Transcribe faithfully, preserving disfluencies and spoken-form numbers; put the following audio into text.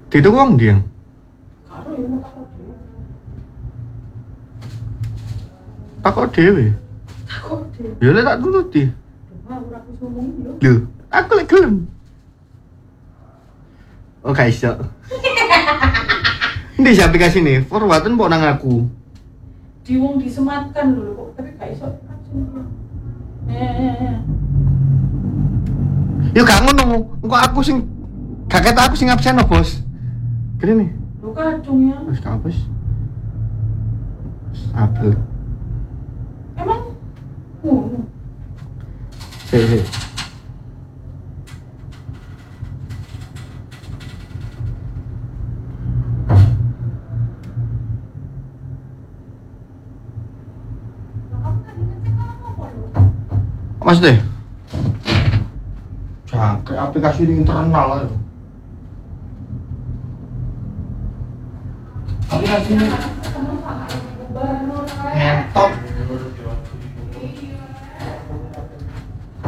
Dituk wong ndi yang? Karo ya mau takut dhewe. Takut dhewe. Takut dhewe. Ya lek tak turuti. Wah, ora aku ngomong yo. Lho, aku lek gelem. Oh, gak iso. Ndi si aplikasi nih? Forwarden mbok nang aku. Di wong disematkan dulu kok, tapi gak iso langsung. Eh, eh, eh. Yo gak ngono. Engko aku sing gak ketok aku sing absen no, Bos. Gini nih. Lu kadung ya. Wis gak wis. Upload. Emang ngono. Sik, sik. Maksudnya? Jangkrik aplikasi di internal aja. Aplikasi ini